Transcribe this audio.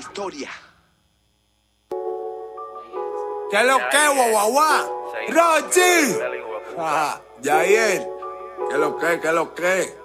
historia. ¿Qué lo que, guau? ¡Rochi! Yair, ¿qué lo que?